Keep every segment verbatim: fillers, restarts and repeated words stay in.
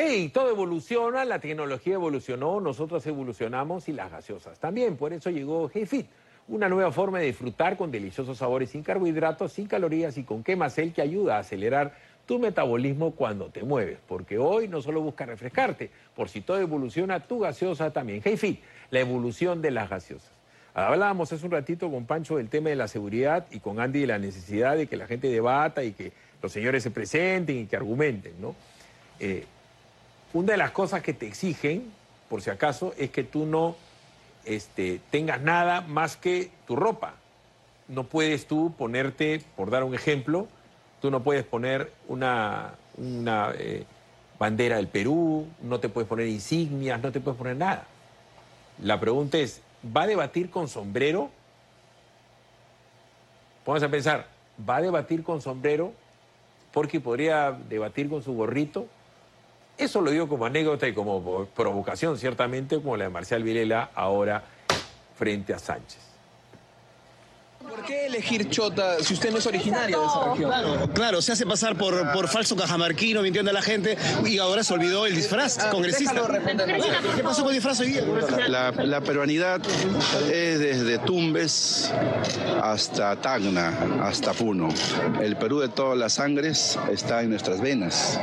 Hey, todo evoluciona, la tecnología evolucionó, nosotros evolucionamos y las gaseosas también. Por eso llegó HeyFit, una nueva forma de disfrutar con deliciosos sabores sin carbohidratos, sin calorías y con Quemacel que ayuda a acelerar tu metabolismo cuando te mueves. Porque hoy no solo busca refrescarte, por si todo evoluciona, tu gaseosa también. HeyFit, la evolución de las gaseosas. Hablábamos hace un ratito con Pancho del tema de la seguridad y con Andy de la necesidad de que la gente debata y que los señores se presenten y que argumenten, ¿no? Eh, Una de las cosas que te exigen, por si acaso, es que tú no este, tengas nada más que tu ropa. No puedes tú ponerte, por dar un ejemplo, tú no puedes poner una, una eh, bandera del Perú, no te puedes poner insignias, no te puedes poner nada. La pregunta es, ¿va a debatir con sombrero? Vamos a pensar, ¿va a debatir con sombrero? Porque podría debatir con su gorrito. Eso lo digo como anécdota y como provocación, ciertamente, como la de Marcial Vilela ahora frente a Sánchez. ¿Por qué elegir Chota si usted no es originario de esa región? Claro, claro, se hace pasar por, por falso cajamarquino, mintiendo a la gente, y ahora se olvidó el disfraz Ah, congresista. ¿Qué pasó con el disfraz hoy día? La, la peruanidad es desde Tumbes hasta Tacna, hasta Puno. El Perú de todas las sangres está en nuestras venas.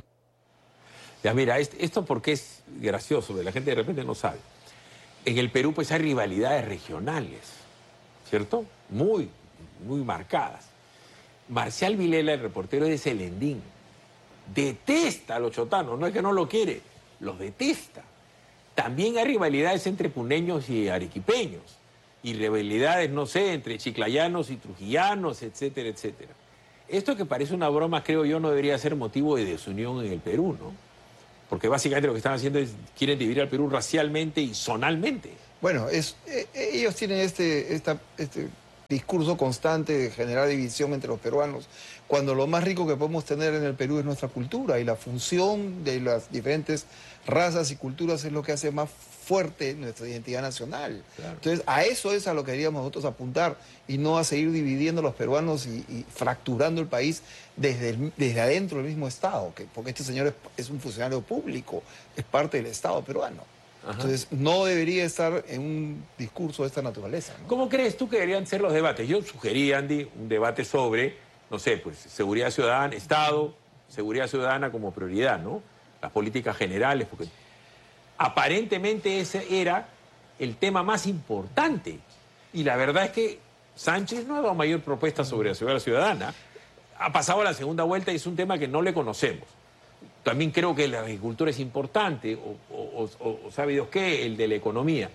Ya mira, esto porque es gracioso, la gente de repente no sabe. En el Perú pues hay rivalidades regionales, ¿cierto? Muy, muy marcadas. Marcial Vilela, el reportero de Celendín, detesta a los chotanos, no es que no lo quiere, los detesta. También hay rivalidades entre puneños y arequipeños, y rivalidades, no sé, entre chiclayanos y trujillanos, etcétera, etcétera. Esto que parece una broma, creo yo, no debería ser motivo de desunión en el Perú, ¿no? Porque básicamente lo que están haciendo es, quieren dividir al Perú racialmente y zonalmente. Bueno, es, eh, ellos tienen este, esta, este discurso constante de generar división entre los peruanos, cuando lo más rico que podemos tener en el Perú es nuestra cultura, y la función de las diferentes razas y culturas es lo que hace más fuerte nuestra identidad nacional. Claro. Entonces, a eso es a lo que queríamos nosotros apuntar, y no a seguir dividiendo a los peruanos y, y fracturando el país desde, el, desde adentro del mismo Estado, que, porque este señor es, es un funcionario público, es parte del Estado peruano. Ajá. Entonces, no debería estar en un discurso de esta naturaleza, ¿no? ¿Cómo crees tú que deberían ser los debates? Yo sugerí, Andy, un debate sobre, no sé, pues, seguridad ciudadana, Estado, seguridad ciudadana como prioridad, ¿no? Las políticas generales, porque aparentemente ese era el tema más importante. Y la verdad es que Sánchez no ha dado mayor propuesta sobre la seguridad ciudadana. Ha pasado a la segunda vuelta y es un tema que no le conocemos. También creo que la agricultura es importante, o, o, o, o ¿sabe Dios qué? El de la economía.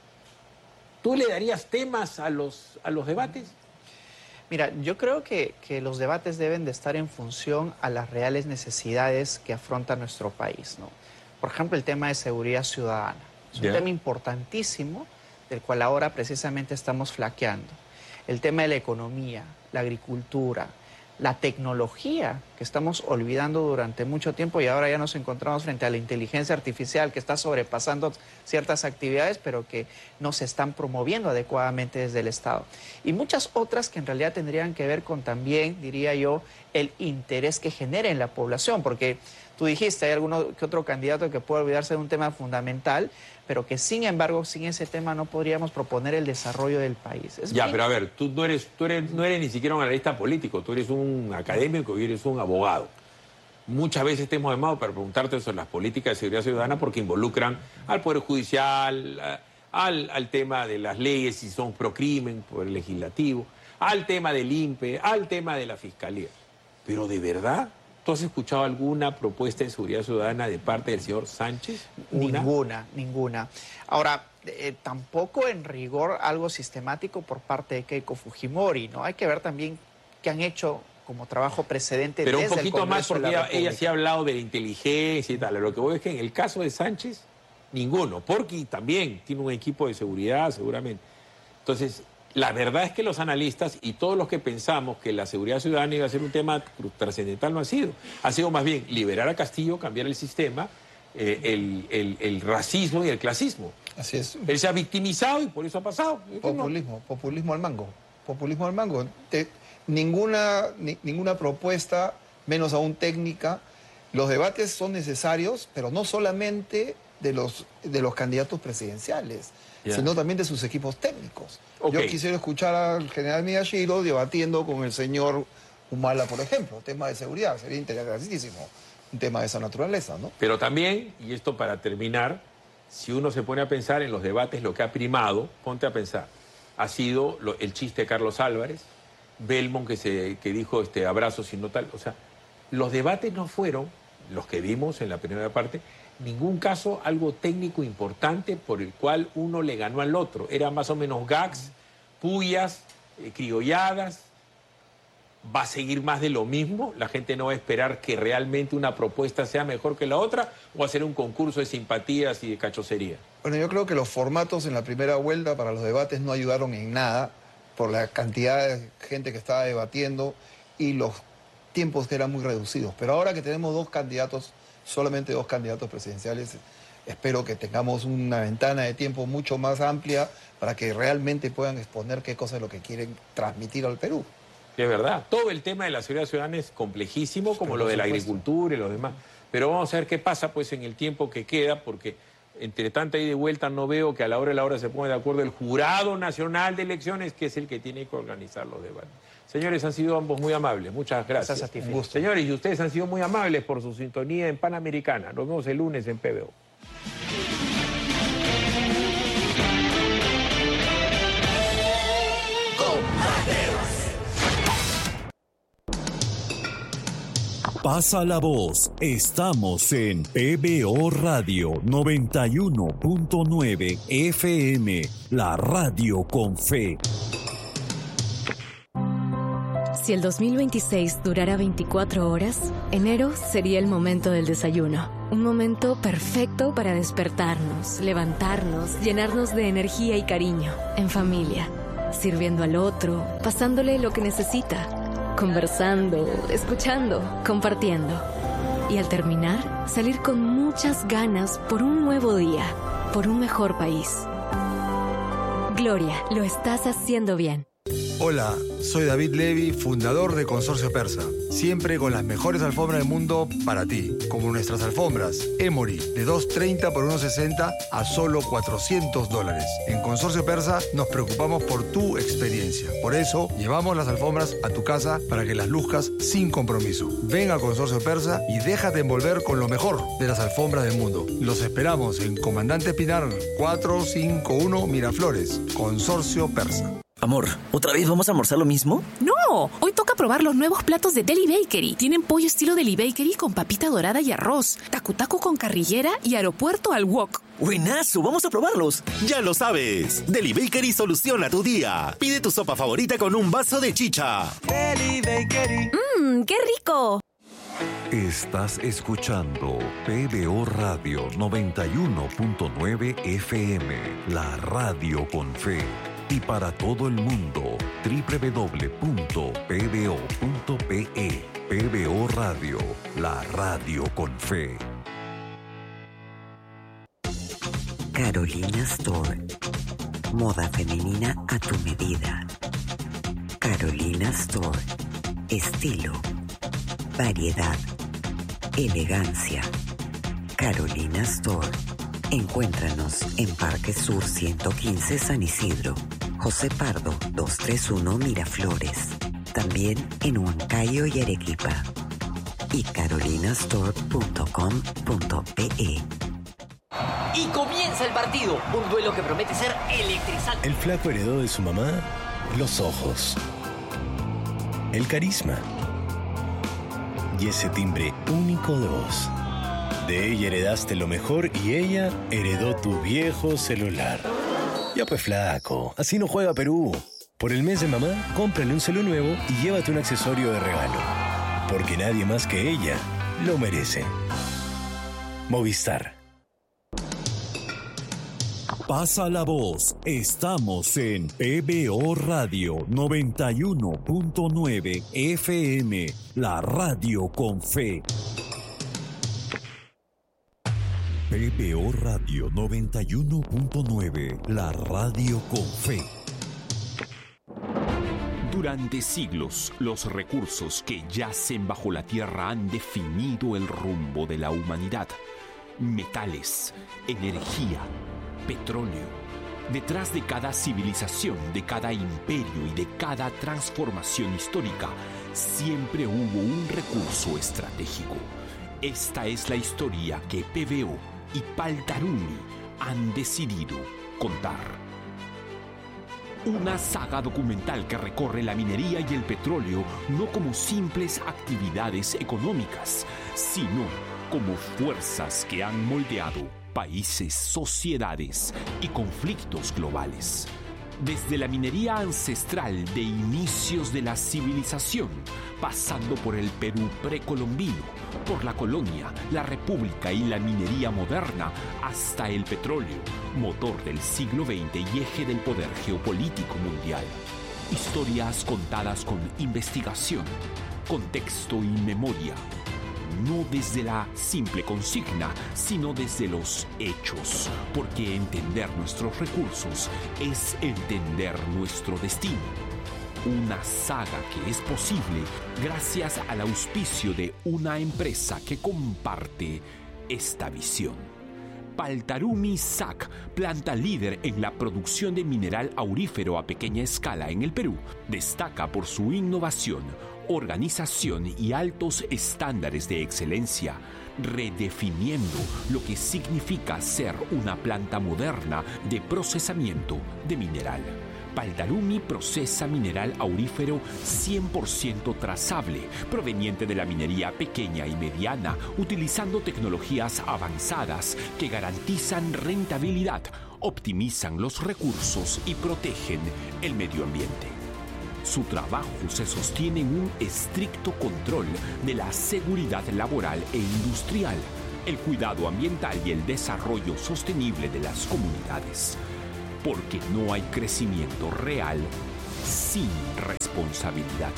¿Tú le darías temas a los, a los debates? Mira, yo creo que, que los debates deben de estar en función a las reales necesidades que afronta nuestro país, ¿no? Por ejemplo, el tema de seguridad ciudadana. Es un yeah. tema importantísimo del cual ahora precisamente estamos flaqueando. El tema de la economía, la agricultura, la tecnología, que estamos olvidando durante mucho tiempo, y ahora ya nos encontramos frente a la inteligencia artificial que está sobrepasando ciertas actividades, pero que no se están promoviendo adecuadamente desde el Estado. Y muchas otras que en realidad tendrían que ver con también, diría yo, el interés que genere en la población, porque tú dijiste, hay alguno que otro candidato que puede olvidarse de un tema fundamental, pero que sin embargo, sin ese tema no podríamos proponer el desarrollo del país. Es ya, bien... pero a ver, tú no eres, tú eres, no eres ni siquiera un analista político, tú eres un académico y eres un abogado. Muchas veces te hemos llamado para preguntarte sobre las políticas de seguridad ciudadana porque involucran al Poder Judicial, al, al tema de las leyes, si son procrimen, por el legislativo, al tema del I N P E, al tema de la Fiscalía. Pero ¿de verdad? ¿Tú has escuchado alguna propuesta de seguridad ciudadana de parte del señor Sánchez? ¿Una? Ninguna, ninguna. Ahora, eh, tampoco en rigor algo sistemático por parte de Keiko Fujimori, ¿no? Hay que ver también qué han hecho como trabajo precedente Pero desde un poquito el más, porque ella, ella sí ha hablado de la inteligencia y tal. Lo que voy es que en el caso de Sánchez, ninguno. Porqui también tiene un equipo de seguridad, seguramente. Entonces, la verdad es que los analistas y todos los que pensamos que la seguridad ciudadana iba a ser un tema trascendental no ha sido. Ha sido más bien liberar a Castillo, cambiar el sistema, eh, el, el, el racismo y el clasismo. Así es. Él se ha victimizado y por eso ha pasado. Populismo, no? populismo al mango. Populismo al mango. Te, ninguna, ni, ninguna propuesta, menos aún técnica, los debates son necesarios, pero no solamente de los, de los candidatos presidenciales, yeah. sino también de sus equipos técnicos. Okay. Yo quisiera escuchar al general Miyashiro debatiendo con el señor Humala, por ejemplo, tema de seguridad, sería interesantísimo, un tema de esa naturaleza, ¿no? Pero también, y esto para terminar, si uno se pone a pensar en los debates, lo que ha primado, ponte a pensar, ha sido lo, el chiste de Carlos Álvarez, Belmont que, se, que dijo este, abrazos y no tal, o sea, los debates no fueron, los que vimos en la primera parte, ningún caso algo técnico importante por el cual uno le ganó al otro. Era más o menos gags, pullas, eh, criolladas. ¿Va a seguir más de lo mismo? ¿La gente no va a esperar que realmente una propuesta sea mejor que la otra? ¿O va a ser un concurso de simpatías y de cachocería? Bueno, yo creo que los formatos en la primera vuelta para los debates no ayudaron en nada por la cantidad de gente que estaba debatiendo y los tiempos que eran muy reducidos. Pero ahora que tenemos dos candidatos, solamente dos candidatos presidenciales, espero que tengamos una ventana de tiempo mucho más amplia para que realmente puedan exponer qué cosa es lo que quieren transmitir al Perú. Es verdad, todo el tema de la seguridad ciudadana es complejísimo, como lo de la agricultura y los demás. Pero vamos a ver qué pasa pues en el tiempo que queda, porque entre tanta ida y vuelta no veo que a la hora de la hora se ponga de acuerdo el Jurado Nacional de Elecciones, que es el que tiene que organizar los debates. Señores, han sido ambos muy amables. Muchas gracias. Gracias a ti, Señores, y ustedes han sido muy amables por su sintonía en Panamericana. Nos vemos el lunes en P B O. Pasa la voz. Estamos en P B O Radio noventa y uno punto nueve F M, la radio con fe. Si el dos mil veintiséis durara veinticuatro horas, enero sería el momento del desayuno. Un momento perfecto para despertarnos, levantarnos, llenarnos de energía y cariño, en familia, sirviendo al otro, pasándole lo que necesita, conversando, escuchando, compartiendo. Y al terminar, salir con muchas ganas por un nuevo día, por un mejor país. Gloria, lo estás haciendo bien. Hola, soy David Levy, fundador de Consorcio Persa. Siempre con las mejores alfombras del mundo para ti, como nuestras alfombras Emory de dos treinta por uno sesenta a solo cuatrocientos dólares. En Consorcio Persa nos preocupamos por tu experiencia. Por eso llevamos las alfombras a tu casa para que las luzcas sin compromiso. Ven a Consorcio Persa y déjate envolver con lo mejor de las alfombras del mundo. Los esperamos en Comandante Pinar cuatrocientos cincuenta y uno Miraflores. Consorcio Persa. Amor, ¿otra vez vamos a almorzar lo mismo? No, hoy toca probar los nuevos platos de Deli Bakery. Tienen pollo estilo Deli Bakery con papita dorada y arroz, tacu-tacu con carrillera y aeropuerto al wok. ¡Buenazo! ¡Vamos a probarlos! Ya lo sabes, Deli Bakery soluciona tu día. Pide tu sopa favorita con un vaso de chicha. Deli Bakery. ¡Mmm, qué rico! Estás escuchando P B O Radio noventa y uno punto nueve F M, la radio con fe. Y para todo el mundo, doble u doble u doble u punto p b o punto p e. P B O Radio, la radio con fe. Carolina Store. Moda femenina a tu medida. Carolina Store. Estilo. Variedad. Elegancia. Carolina Store. Encuéntranos en Parque Sur ciento quince San Isidro, José Pardo doscientos treinta y uno Miraflores, también en Huancayo y Arequipa, y carolina store punto com punto pe. Y comienza el partido, un duelo que promete ser electrizante. El flaco heredó de su mamá los ojos, el carisma y ese timbre único de voz. De ella heredaste lo mejor y ella heredó tu viejo celular. Ya pues flaco, así no juega Perú. Por el mes de mamá, cómprale un celu nuevo y llévate un accesorio de regalo. Porque nadie más que ella lo merece. Movistar. Pasa la voz. Estamos en P B O Radio noventa y uno punto nueve F M, la radio con fe. P B O Radio noventa y uno punto nueve, la radio con fe. Durante siglos, los recursos que yacen bajo la tierra han definido el rumbo de la humanidad. Metales, energía, petróleo. Detrás de cada civilización, de cada imperio y de cada transformación histórica, siempre hubo un recurso estratégico. Esta es la historia que P V O y Paltarumi han decidido contar. Una saga documental que recorre la minería y el petróleo no como simples actividades económicas, sino como fuerzas que han moldeado países, sociedades y conflictos globales. Desde la minería ancestral de inicios de la civilización, pasando por el Perú precolombino, por la colonia, la república y la minería moderna, hasta el petróleo, motor del siglo veinte y eje del poder geopolítico mundial. Historias contadas con investigación, contexto y memoria. No desde la simple consigna, sino desde los hechos, porque entender nuestros recursos es entender nuestro destino. Una saga que es posible gracias al auspicio de una empresa que comparte esta visión. Paltarumi S A C, planta líder en la producción de mineral aurífero a pequeña escala en el Perú, destaca por su innovación, organización y altos estándares de excelencia, redefiniendo lo que significa ser una planta moderna de procesamiento de mineral. Paltarumi procesa mineral aurífero cien por ciento trazable, proveniente de la minería pequeña y mediana, utilizando tecnologías avanzadas que garantizan rentabilidad, optimizan los recursos y protegen el medio ambiente. Su trabajo se sostiene en un estricto control de la seguridad laboral e industrial, el cuidado ambiental y el desarrollo sostenible de las comunidades. Porque no hay crecimiento real sin responsabilidad.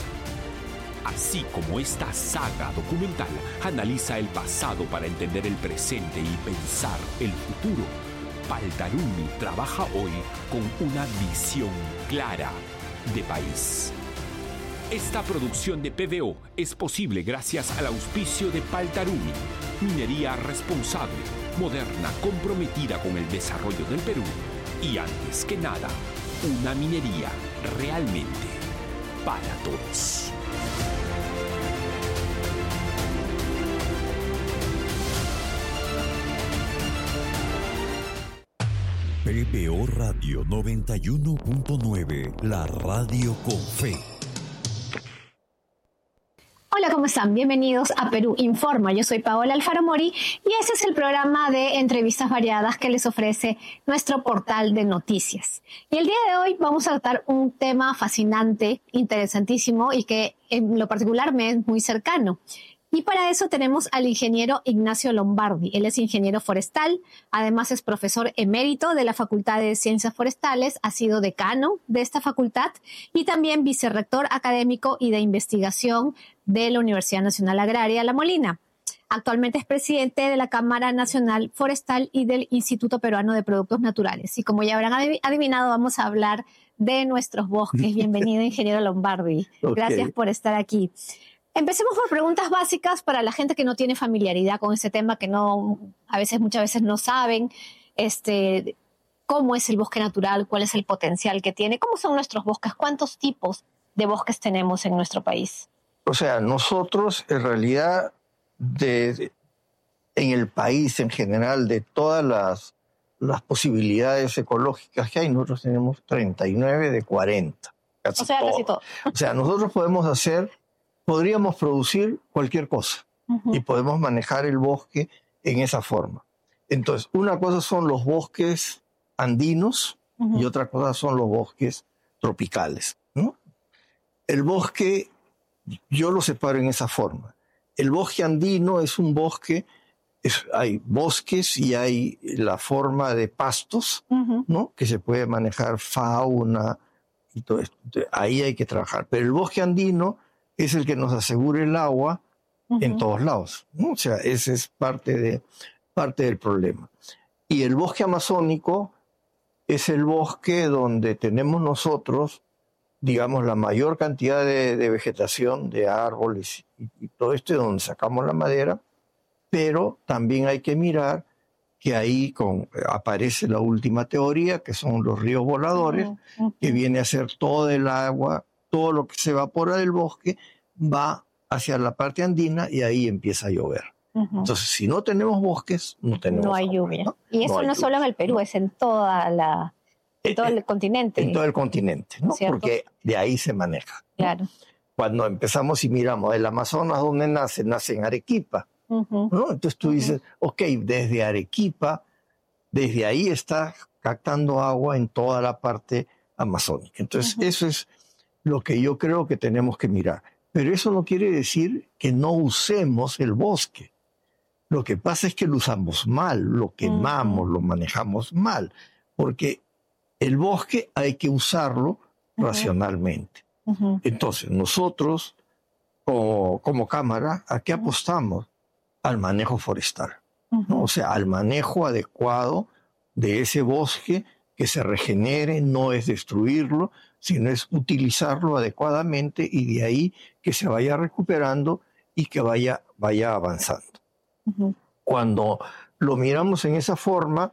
Así como esta saga documental analiza el pasado para entender el presente y pensar el futuro, Paltarumi trabaja hoy con una visión clara de país. Esta producción de P V O es posible gracias al auspicio de Paltarumi, minería responsable, moderna, comprometida con el desarrollo del Perú y, antes que nada, una minería realmente para todos. P B O Radio noventa y uno punto nueve, la radio con fe. Hola, ¿cómo están? Bienvenidos a Perú Informa. Yo soy Paola Alfaro Mori y este es el programa de entrevistas variadas que les ofrece nuestro portal de noticias. Y el día de hoy vamos a tratar un tema fascinante, interesantísimo y que en lo particular me es muy cercano. Y para eso tenemos al ingeniero Ignacio Lombardi. Él es ingeniero forestal, además es profesor emérito de la Facultad de Ciencias Forestales, ha sido decano de esta facultad y también vicerrector académico y de investigación de la Universidad Nacional Agraria La Molina. Actualmente es presidente de la Cámara Nacional Forestal y del Instituto Peruano de Productos Naturales. Y como ya habrán adivinado, vamos a hablar de nuestros bosques. Bienvenido, ingeniero Lombardi. Okay. Gracias por estar aquí. Empecemos por preguntas básicas para la gente que no tiene familiaridad con este tema, que no, a veces, muchas veces no saben este, cómo es el bosque natural, cuál es el potencial que tiene, cómo son nuestros bosques, cuántos tipos de bosques tenemos en nuestro país. O sea, nosotros en realidad de, de, en el país en general, de todas las, las posibilidades ecológicas que hay, nosotros tenemos treinta y nueve de cuarenta. Casi o sea, todo. casi todo. O sea, nosotros podemos hacer... Podríamos producir cualquier cosa uh-huh. y podemos manejar el bosque en esa forma. Entonces, una cosa son los bosques andinos uh-huh. y otra cosa son los bosques tropicales, ¿no? El bosque, yo lo separo en esa forma. El bosque andino es un bosque, es, hay bosques y hay la forma de pastos, uh-huh. ¿no? Que se puede manejar fauna y todo esto. Entonces, ahí hay que trabajar. Pero el bosque andino es el que nos asegura el agua uh-huh. en todos lados, ¿no? O sea, ese es parte, de, parte del problema. Y el bosque amazónico es el bosque donde tenemos nosotros digamos, la mayor cantidad de, de vegetación, de árboles y, y todo esto es donde sacamos la madera, pero también hay que mirar que ahí con, aparece la última teoría, que son los ríos voladores, uh-huh, uh-huh. que viene a ser todo el agua, todo lo que se evapora del bosque, va hacia la parte andina y ahí empieza a llover. Uh-huh. Entonces, si no tenemos bosques, no tenemos No hay agua, lluvia. ¿no? Y eso no, no es solo en el Perú, es en toda la... En todo el continente. En todo el continente, ¿no? ¿Cierto? Porque de ahí se maneja, ¿no? Claro. Cuando empezamos y miramos el Amazonas, ¿dónde nace? Nace en Arequipa, uh-huh. ¿no? Entonces tú uh-huh. dices, ok, desde Arequipa, desde ahí está captando agua en toda la parte amazónica. Entonces uh-huh. eso es lo que yo creo que tenemos que mirar. Pero eso no quiere decir que no usemos el bosque. Lo que pasa es que lo usamos mal, lo quemamos, uh-huh. lo manejamos mal, porque el bosque hay que usarlo uh-huh. racionalmente. Uh-huh. Entonces, nosotros, como, como Cámara, ¿a qué apostamos? Al manejo forestal. Uh-huh. ¿no? O sea, al manejo adecuado de ese bosque, que se regenere, no es destruirlo, sino es utilizarlo adecuadamente y de ahí que se vaya recuperando y que vaya, vaya avanzando. Uh-huh. Cuando lo miramos en esa forma,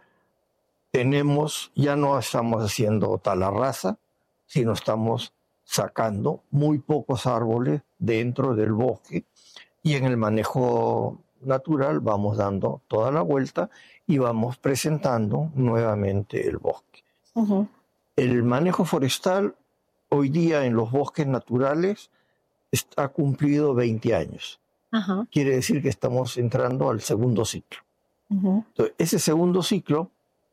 tenemos, ya no estamos haciendo talarraza, sino estamos sacando muy pocos árboles dentro del bosque y en el manejo natural vamos dando toda la vuelta y vamos presentando nuevamente el bosque. Uh-huh. El manejo forestal hoy día en los bosques naturales ha cumplido veinte años. Uh-huh. Quiere decir que estamos entrando al segundo ciclo. Uh-huh. Entonces, ese segundo ciclo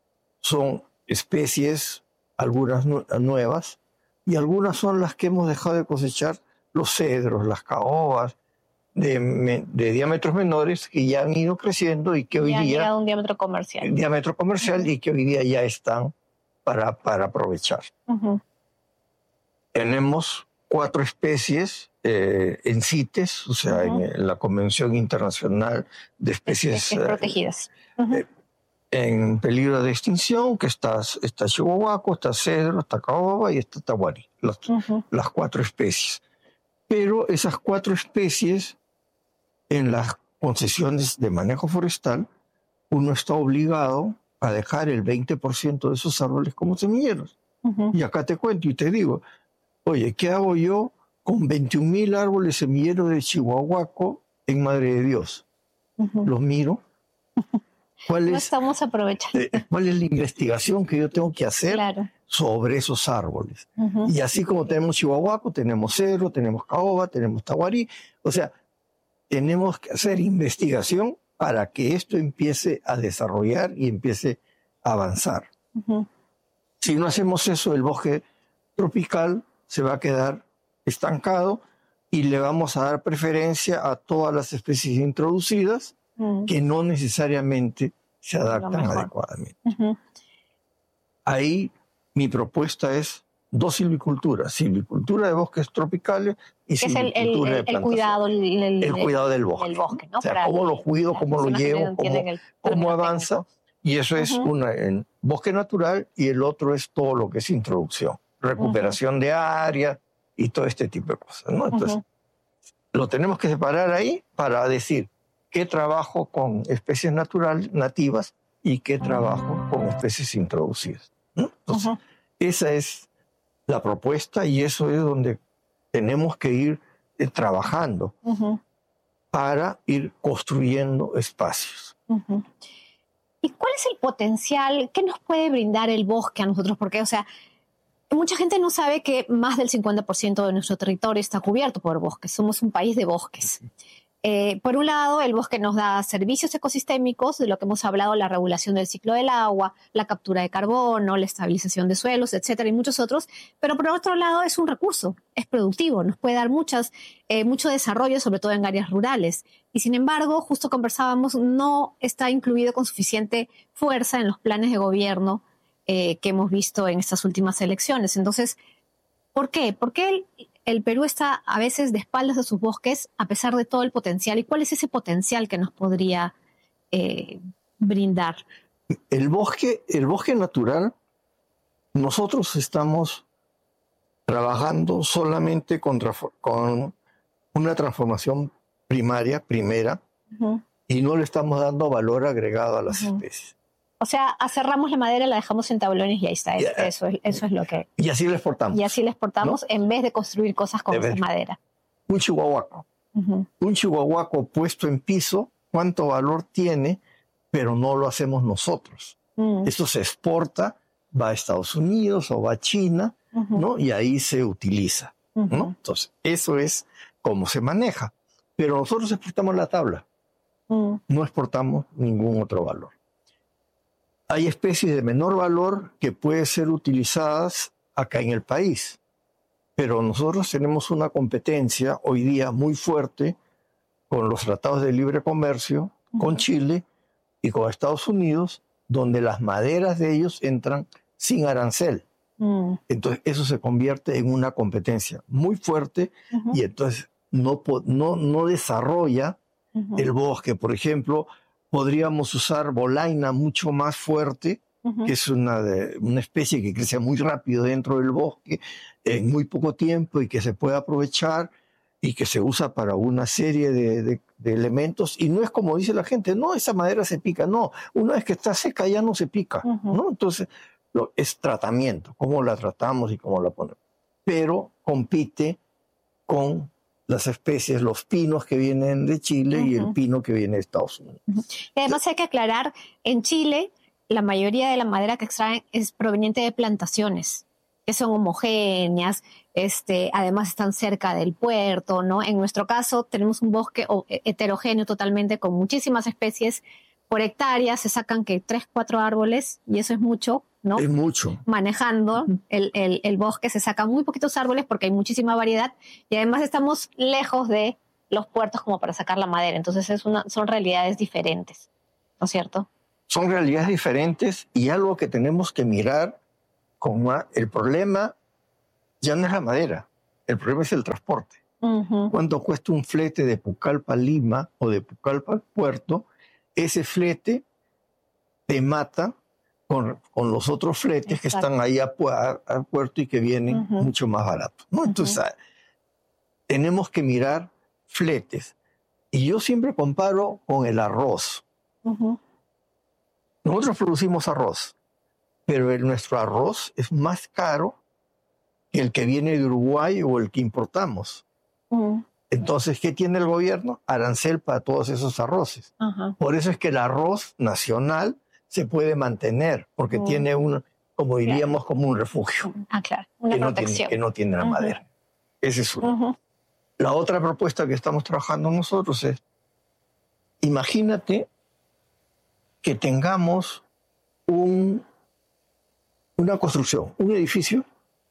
son especies, algunas nu- nuevas, y algunas son las que hemos dejado de cosechar, los cedros, las caobas, de, me, de diámetros menores, que ya han ido creciendo y que hoy ya han día... llegado a un diámetro comercial. Un diámetro comercial uh-huh. y que hoy día ya están para, para aprovechar. Uh-huh. Tenemos cuatro especies eh, en CITES, o sea, uh-huh. en, en la Convención Internacional de Especies... Especies protegidas. Uh-huh. Eh, en peligro de extinción, que está, está chihuahuaco, está cedro, está caoba y está tahuari, las, uh-huh. las cuatro especies. Pero esas cuatro especies, en las concesiones de manejo forestal, uno está obligado a dejar el veinte por ciento de esos árboles como semilleros. Uh-huh. Y acá te cuento y te digo, oye, ¿qué hago yo con veintiún mil árboles semilleros de chihuahuaco en Madre de Dios? Uh-huh. Los miro. ¿Cuál no es, estamos aprovechando. Eh, ¿Cuál es la investigación que yo tengo que hacer claro. sobre esos árboles? Uh-huh. Y así como tenemos chihuahuaco, tenemos cedro, tenemos caoba, tenemos tahuarí. O sea, tenemos que hacer investigación para que esto empiece a desarrollar y empiece a avanzar. Uh-huh. Si no hacemos eso, el bosque tropical se va a quedar estancado y le vamos a dar preferencia a todas las especies introducidas uh-huh. que no necesariamente se adaptan adecuadamente. Uh-huh. Ahí mi propuesta es dos silviculturas, silvicultura de bosques tropicales y silvicultura es el, el, de el, plantación. El cuidado, el, el, el cuidado del bosque. El bosque, ¿no? O sea, Para cómo el, lo cuido, cómo lo llevo, cómo, cómo avanza. Técnico. Y eso es uh-huh. una en bosque natural y el otro es todo lo que es introducción, recuperación uh-huh. de áreas y todo este tipo de cosas, ¿no? Entonces, uh-huh. lo tenemos que separar ahí para decir qué trabajo con especies naturales, nativas y qué trabajo con especies introducidas, ¿no? Entonces, uh-huh. esa es la propuesta y eso es donde tenemos que ir eh, trabajando uh-huh. para ir construyendo espacios. Uh-huh. ¿Y cuál es el potencial? ¿Qué nos puede brindar el bosque a nosotros? Porque, o sea, mucha gente no sabe que más del cincuenta por ciento de nuestro territorio está cubierto por bosques. Somos un país de bosques. Eh, por un lado, el bosque nos da servicios ecosistémicos, de lo que hemos hablado, la regulación del ciclo del agua, la captura de carbono, la estabilización de suelos, etcétera, y muchos otros. Pero por otro lado, es un recurso, es productivo, nos puede dar muchas, eh, mucho desarrollo, sobre todo en áreas rurales. Y sin embargo, justo conversábamos, no está incluido con suficiente fuerza en los planes de gobierno eh, que hemos visto en estas últimas elecciones. Entonces, ¿por qué? ¿Por qué el, el Perú está a veces de espaldas de sus bosques a pesar de todo el potencial? ¿Y cuál es ese potencial que nos podría eh, brindar? El bosque, el bosque natural, nosotros estamos trabajando solamente con, con una transformación primaria, primera, uh-huh. y no le estamos dando valor agregado a las uh-huh. especies. O sea, aserramos la madera, la dejamos en tablones y ahí está. Es, yeah. eso, es, eso es lo que... Y así la exportamos. Y así la exportamos, ¿no? En vez de construir cosas con esa madera. Un chihuahuaco. Uh-huh. Un chihuahuaco puesto en piso, ¿cuánto valor tiene? Pero no lo hacemos nosotros. Uh-huh. Esto se exporta, va a Estados Unidos o va a China, uh-huh. ¿no? Y ahí se utiliza, uh-huh. ¿no? Entonces, eso es cómo se maneja. Pero nosotros exportamos la tabla. Uh-huh. No exportamos ningún otro valor. Hay especies de menor valor que pueden ser utilizadas acá en el país, pero nosotros tenemos una competencia hoy día muy fuerte con los tratados de libre comercio, uh-huh. con Chile y con Estados Unidos, donde las maderas de ellos entran sin arancel. Uh-huh. Entonces eso se convierte en una competencia muy fuerte uh-huh. y entonces no, no, no desarrolla uh-huh. el bosque. Por ejemplo, podríamos usar bolaina mucho más fuerte, uh-huh. que es una, de, una especie que crece muy rápido dentro del bosque, en muy poco tiempo y que se puede aprovechar y que se usa para una serie de, de, de elementos. Y no es como dice la gente, no, esa madera se pica. No, una vez que está seca ya no se pica. Uh-huh. ¿no? Entonces, lo, es tratamiento, cómo la tratamos y cómo la ponemos. Pero compite con las especies, los pinos que vienen de Chile uh-huh. y el pino que viene de Estados Unidos. Uh-huh. Y además hay que aclarar, en Chile la mayoría de la madera que extraen es proveniente de plantaciones, que son homogéneas, este, además están cerca del puerto, ¿no? En nuestro caso tenemos un bosque heterogéneo totalmente con muchísimas especies. Por hectárea se sacan que tres, cuatro árboles y eso es mucho, ¿no? Es mucho. Manejando el, el, el bosque se sacan muy poquitos árboles porque hay muchísima variedad y además estamos lejos de los puertos como para sacar la madera. Entonces es una, son realidades diferentes, ¿no es cierto? Son realidades diferentes y algo que tenemos que mirar con una, el problema ya no es la madera, el problema es el transporte. Uh-huh. ¿Cuánto cuesta un flete de Pucallpa a Lima o de Pucallpa al puerto? Ese flete te mata con, con los otros fletes Exacto. que están ahí al puerto y que vienen uh-huh. mucho más baratos, ¿no? Uh-huh. Entonces, ah, tenemos que mirar fletes. Y yo siempre comparo con el arroz. Uh-huh. Nosotros producimos arroz, pero el, nuestro arroz es más caro que el que viene de Uruguay o el que importamos. Uh-huh. Entonces, ¿qué tiene el gobierno? Arancel para todos esos arroces. Uh-huh. Por eso es que el arroz nacional se puede mantener, porque uh-huh. tiene un, como diríamos, claro. como un refugio. Ah, claro, una que protección. No tiene, que no tiene la uh-huh. madera. Ese es uno. Uh-huh. La otra propuesta que estamos trabajando nosotros es, imagínate que tengamos un, una construcción, un edificio,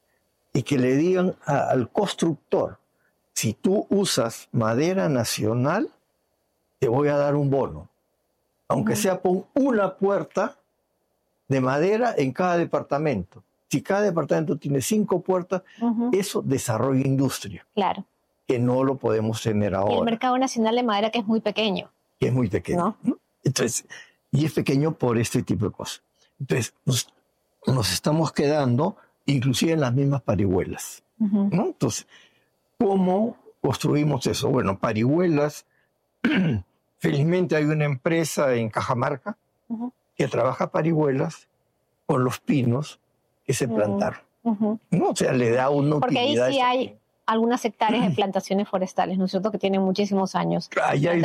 y que le digan a, al constructor, si tú usas madera nacional, te voy a dar un bono. Aunque uh-huh. sea pon una puerta de madera en cada departamento. Si cada departamento tiene cinco puertas, uh-huh. eso desarrolla industria. Claro. Que no lo podemos tener ahora. Y el mercado nacional de madera que es muy pequeño. Que es muy pequeño. ¿No? Entonces, y es pequeño por este tipo de cosas. Entonces, nos, nos estamos quedando inclusive en las mismas parihuelas. Uh-huh. ¿no? Entonces, ¿cómo construimos eso? Bueno, parihuelas, felizmente hay una empresa en Cajamarca uh-huh. que trabaja parihuelas con los pinos que se uh-huh. plantaron. Uh-huh. ¿no? O sea, le da una Porque utilidad. Porque ahí sí hay algunas hectáreas de plantaciones forestales, ¿no es cierto?, que tienen muchísimos años. Ahí hay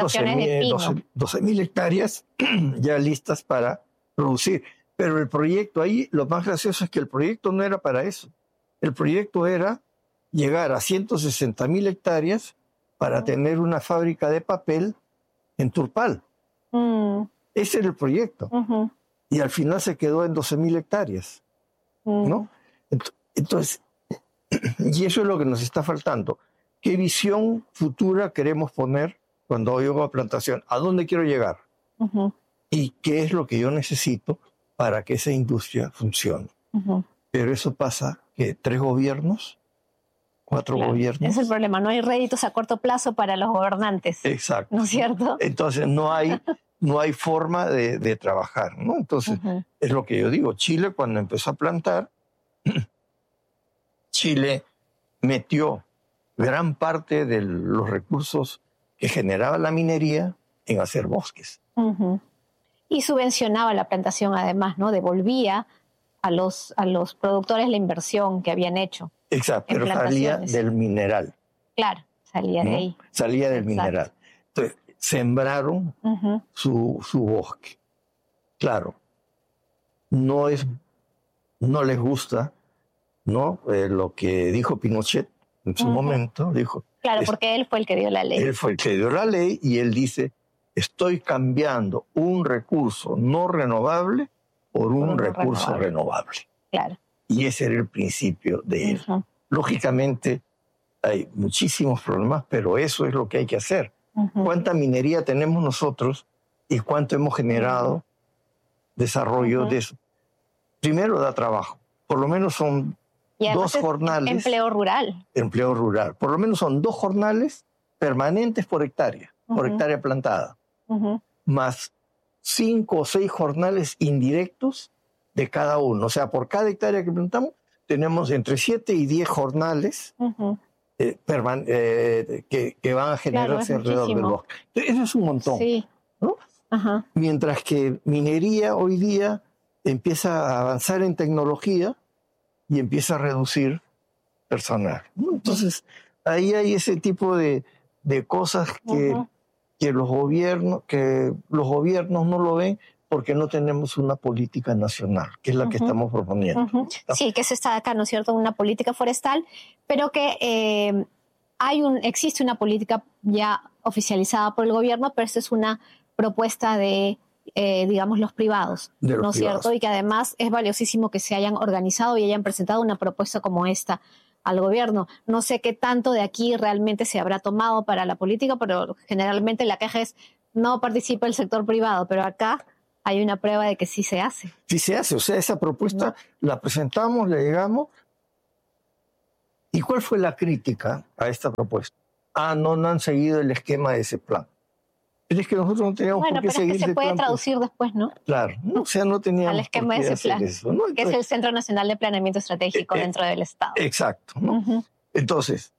doce mil hectáreas ya listas para producir. Pero el proyecto ahí, lo más gracioso es que el proyecto no era para eso. El proyecto era llegar a ciento sesenta mil hectáreas para uh-huh. tener una fábrica de papel en Turpal. Uh-huh. Ese era el proyecto. Uh-huh. Y al final se quedó en doce mil hectáreas. Uh-huh. ¿no? Entonces, y eso es lo que nos está faltando. ¿Qué visión futura queremos poner cuando yo hago la plantación? ¿A dónde quiero llegar? Uh-huh. ¿Y qué es lo que yo necesito para que esa industria funcione? Uh-huh. Pero eso pasa que tres gobiernos, cuatro claro, gobiernos. Ese es el problema, no hay réditos a corto plazo para los gobernantes. Exacto. ¿No es cierto? Entonces no hay, no hay forma de, de trabajar, ¿no? Entonces, uh-huh. es lo que yo digo. Chile, cuando empezó a plantar, Chile metió gran parte de los recursos que generaba la minería en hacer bosques. Uh-huh. Y subvencionaba la plantación además, ¿no? Devolvía a los, a los productores la inversión que habían hecho. Exacto, pero salía del mineral. Claro, salía ¿no? de ahí. Salía del Exacto. mineral. Entonces, sembraron uh-huh. su, su bosque. Claro, no, es, no les gusta, ¿no? Eh, lo que dijo Pinochet en su uh-huh. momento. Dijo, claro, porque él fue el que dio la ley. Él fue el que dio la ley y él dice, estoy cambiando un recurso no renovable por un, por un recurso renovable. renovable. Claro. Y ese era el principio de él. Uh-huh. Lógicamente hay muchísimos problemas, pero eso es lo que hay que hacer. Uh-huh. ¿Cuánta minería tenemos nosotros y cuánto hemos generado uh-huh. desarrollo uh-huh. de eso? Primero da trabajo. Por lo menos son dos jornales. Empleo rural. Empleo rural. Por lo menos son dos jornales permanentes por hectárea, uh-huh. por hectárea plantada. Uh-huh. Más cinco o seis jornales indirectos de cada uno. O sea, por cada hectárea que plantamos, tenemos entre siete y diez jornales uh-huh. eh, perman- eh, que, que van a generarse claro, alrededor muchísimo. del bosque. Entonces, eso es un montón. Sí. ¿no? Uh-huh. Mientras que minería hoy día empieza a avanzar en tecnología y empieza a reducir personal. Entonces, ahí hay ese tipo de, de cosas que... Uh-huh. que los gobiernos que los gobiernos no lo ven porque no tenemos una política nacional, que es la uh-huh. que estamos proponiendo. Uh-huh. Sí, que se está acá, ¿no es cierto?, una política forestal, pero que eh, hay un, existe una política ya oficializada por el gobierno, pero esta es una propuesta de, eh, digamos, los privados, de los ¿no es privados. cierto? Y que además es valiosísimo que se hayan organizado y hayan presentado una propuesta como esta al gobierno. No sé qué tanto de aquí realmente se habrá tomado para la política, pero generalmente la queja es no participa el sector privado, pero acá hay una prueba de que sí se hace. Sí se hace, o sea, esa propuesta no. la presentamos, le llegamos. ¿Y cuál fue la crítica a esta propuesta? Ah, no, no han seguido el esquema de ese plan. Pero es que nosotros no teníamos bueno, por qué pero seguir es que se puede plan, traducir pues. después, ¿no? Claro, no, o sea, no teníamos al esquema por qué de ese plan, eso, ¿no? Entonces, que es el Centro Nacional de Planeamiento Estratégico eh, dentro del Estado. Exacto, ¿no? Uh-huh. Entonces,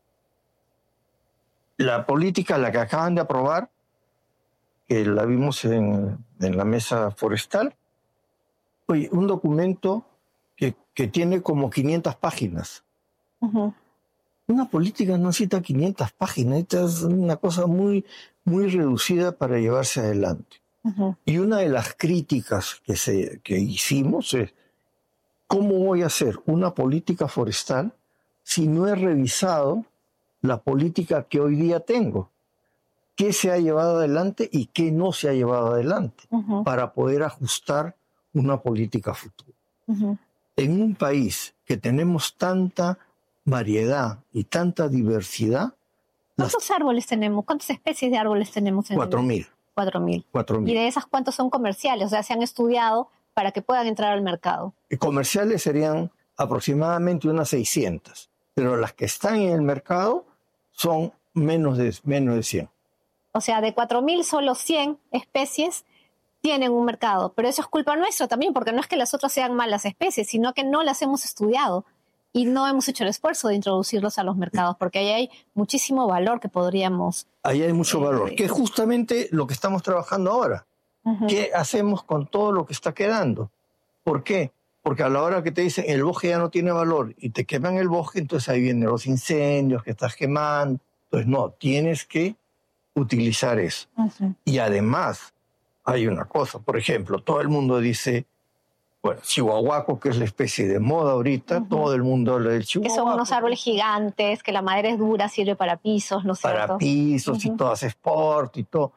la política, la que acaban de aprobar, que la vimos en, en la mesa forestal, oye, un documento que, que tiene como quinientas páginas. Uh-huh. Una política no necesita quinientas páginas, esta es una cosa muy, muy reducida para llevarse adelante. Uh-huh. Y una de las críticas que, se, que hicimos es, ¿cómo voy a hacer una política forestal si no he revisado la política que hoy día tengo? ¿Qué se ha llevado adelante y qué no se ha llevado adelante? Uh-huh. Para poder ajustar una política futura. Uh-huh. En un país que tenemos tanta variedad y tanta diversidad. ¿Cuántos las... árboles tenemos? ¿Cuántas especies de árboles tenemos? En Cuatro el... mil. Cuatro mil. Cuatro mil. ¿Y de esas cuántos son comerciales? O sea, se han estudiado para que puedan entrar al mercado. Y comerciales serían aproximadamente unas seiscientas, pero las que están en el mercado son menos de, menos de cien. O sea, de cuatro mil solo cien especies tienen un mercado. Pero eso es culpa nuestra también, porque no es que las otras sean malas especies, sino que no las hemos estudiado. Y no hemos hecho el esfuerzo de introducirlos a los mercados, porque ahí hay muchísimo valor que podríamos... Ahí hay mucho eh, valor, que es justamente lo que estamos trabajando ahora. Uh-huh. ¿Qué hacemos con todo lo que está quedando? ¿Por qué? Porque a la hora que te dicen el bosque ya no tiene valor y te queman el bosque, entonces ahí vienen los incendios que estás quemando. Entonces no, tienes que utilizar eso. Uh-huh. Y además hay una cosa, por ejemplo, todo el mundo dice... Bueno, chihuahuaco, que es la especie de moda ahorita, uh-huh. todo el mundo habla del chihuahuaco. Que son unos árboles gigantes, que la madera es dura, sirve para pisos, ¿no es cierto? Para pisos uh-huh. y todo, hace sport y todo.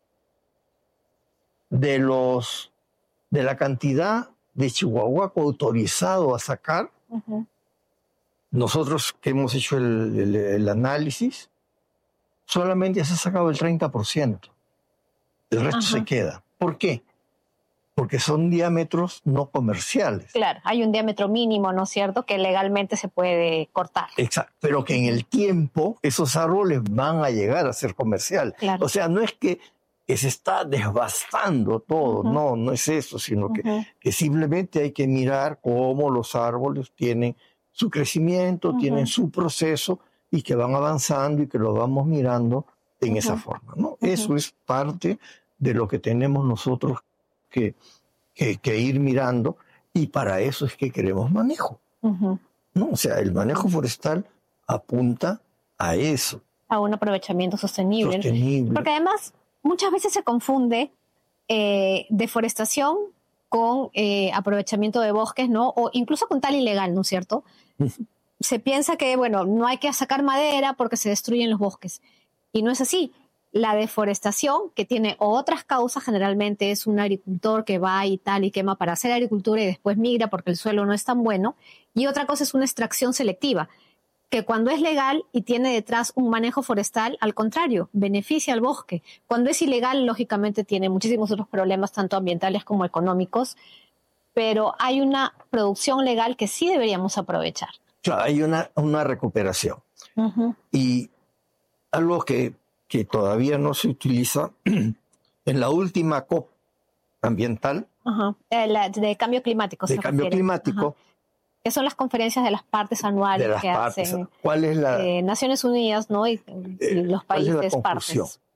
De los, de la cantidad de chihuahuaco autorizado a sacar, uh-huh. nosotros que hemos hecho el, el, el análisis, solamente se ha sacado el treinta por ciento. El resto uh-huh. se queda. ¿Por qué? Porque son diámetros no comerciales. Claro, hay un diámetro mínimo, ¿no es cierto?, que legalmente se puede cortar. Exacto, pero que en el tiempo esos árboles van a llegar a ser comerciales. Claro. O sea, no es que, que se está desbastando todo, uh-huh. no, no es eso, sino uh-huh. que, que simplemente hay que mirar cómo los árboles tienen su crecimiento, uh-huh. tienen su proceso y que van avanzando y que lo vamos mirando en uh-huh. esa forma, ¿no? Uh-huh. Eso es parte de lo que tenemos nosotros que, que, que ir mirando, y para eso es que queremos manejo. Uh-huh. ¿No? O sea, el manejo forestal apunta a eso. A un aprovechamiento sostenible. Sostenible. Porque además muchas veces se confunde eh, deforestación con eh, aprovechamiento de bosques, ¿no? O incluso con tal ilegal, ¿no es cierto? Se piensa que, bueno, no hay que sacar madera porque se destruyen los bosques. Y no es así. La deforestación, que tiene otras causas, generalmente es un agricultor que va y tal y quema para hacer agricultura y después migra porque el suelo no es tan bueno. Y otra cosa es una extracción selectiva, que cuando es legal y tiene detrás un manejo forestal, al contrario, beneficia al bosque. Cuando es ilegal, lógicamente tiene muchísimos otros problemas, tanto ambientales como económicos, pero hay una producción legal que sí deberíamos aprovechar. Claro, hay una, una recuperación. Uh-huh. Y algo que, que todavía no se utiliza, en la última COP ambiental... Uh-huh. Eh, la, de cambio climático. De cambio refiere. climático. Uh-huh. Que son las conferencias de las partes anuales de las que partes. hacen ¿Cuál es la, eh, Naciones Unidas, ¿no? Y, y los países ¿cuál es la conclusión? Partes.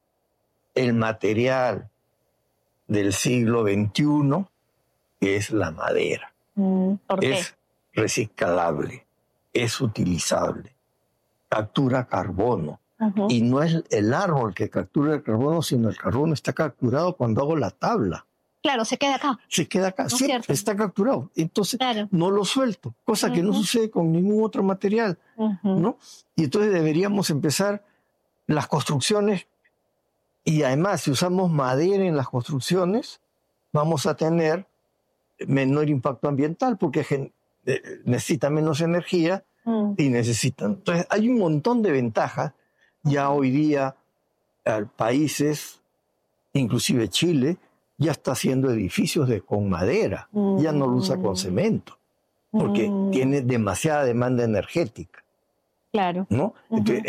El material del siglo veintiuno es la madera. Mm, ¿por qué? Es reciclable, es utilizable, captura carbono. Uh-huh. Y no es el árbol que captura el carbono, sino el carbono está capturado cuando hago la tabla. Claro, se queda acá. Se queda acá, ¿No sí, está capturado. Entonces, claro. no lo suelto, cosa uh-huh. que no sucede con ningún otro material, uh-huh. ¿no? Y entonces deberíamos empezar las construcciones, y además, si usamos madera en las construcciones, vamos a tener menor impacto ambiental, porque gen- necesita menos energía uh-huh. y necesitan... Entonces, hay un montón de ventajas. Ya hoy día, eh, países, inclusive Chile, ya está haciendo edificios de, con madera, mm. ya no lo usa con cemento, porque mm. tiene demasiada demanda energética. Claro. ¿No? Uh-huh. Entonces,